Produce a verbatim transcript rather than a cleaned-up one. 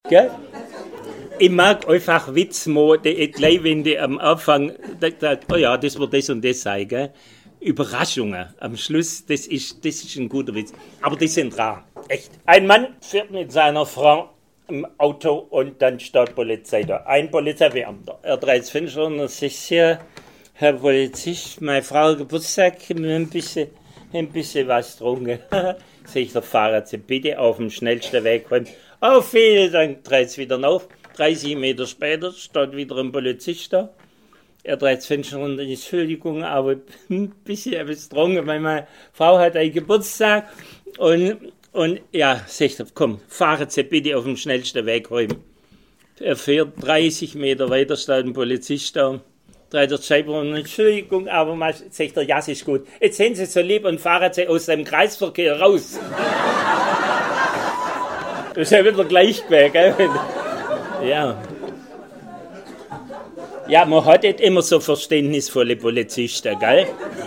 Gell? Ich mag einfach Witzmode, gleich wenn die am Anfang, da, da, oh ja, das wird das und das sein, gell? Überraschungen am Schluss, das ist, das ist ein guter Witz. Aber die sind rar, echt. Ein Mann fährt mit seiner Frau im Auto und dann steht Polizei da. Ein Polizeibeamter. Er dreht das Fenster und er sagt, hier, Herr Polizist, meine Frau Geburtstag, ein bisschen, ein bisschen was getrunken. Sagt der Fahrer, Sie bitte auf dem schnellsten Weg kommen. Oh, vielen Dank, dreht es wieder auf. dreißig Meter später steht wieder ein Polizist da. Er dreht das Fenster runter, Entschuldigung, aber ein bisschen etwas getrunken, weil meine Frau hat einen Geburtstag. Und, und ja, sagt er, komm, fahren Sie bitte auf dem schnellsten Weg heim. Er fährt dreißig Meter weiter, steht ein Polizist da. Dreht der Scheibe runter, Entschuldigung, aber mal, sagt er, ja, es ist gut. Jetzt sind Sie so lieb und fahren Sie aus dem Kreisverkehr raus. Das ist ja wieder gleich gewesen, gell? Ja. Ja, man hat nicht immer so verständnisvolle Polizisten, gell?